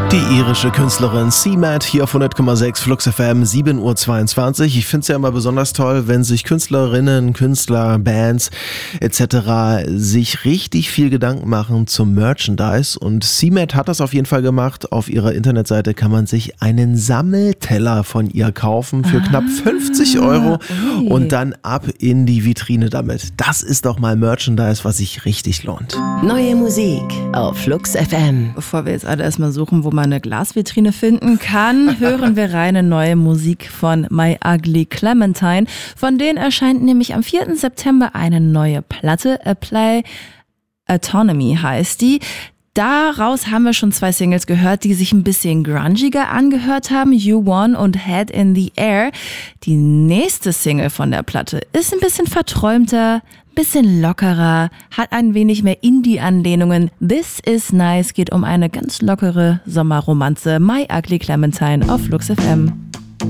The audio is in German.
Die irische Künstlerin C-Matt hier auf 100,6 Flux FM, 7:22 Uhr. Ich finde es ja immer besonders toll, wenn sich Künstlerinnen, Künstler, Bands etc. sich richtig viel Gedanken machen zum Merchandise. Und C-Matt hat das auf jeden Fall gemacht. Auf ihrer Internetseite kann man sich einen Sammelteller von ihr kaufen für knapp 50 Euro und dann ab in die Vitrine damit. Das ist doch mal Merchandise, was sich richtig lohnt. Neue Musik auf Flux FM. Bevor wir jetzt alle erstmal suchen, wo man eine Glasvitrine finden kann, hören wir reine neue Musik von My Ugly Clementine. Von denen erscheint nämlich am 4. September eine neue Platte. Apply Autonomy heißt die. Daraus haben wir schon 2 Singles gehört, die sich ein bisschen grungiger angehört haben. You Won und Head in the Air. Die nächste Single von der Platte ist ein bisschen verträumter, bisschen lockerer, hat ein wenig mehr Indie-Anlehnungen. This is Nice geht um eine ganz lockere Sommerromanze. My Ugly Clementine auf Flux FM.